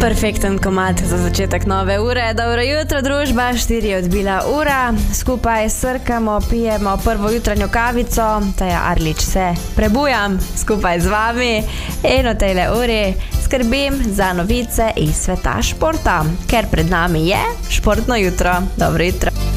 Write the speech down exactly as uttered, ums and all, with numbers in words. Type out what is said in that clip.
Perfekten komad za začetek nove ure. Dobro jutro, družba, štiri je odbila ura. Skupaj srkamo, pijemo prvo jutranjo kavico. Taja Arlič se prebujam skupaj z vami in v tejle uri skrbim za novice iz sveta športa, ker pred nami je športno jutro. Dobro jutro.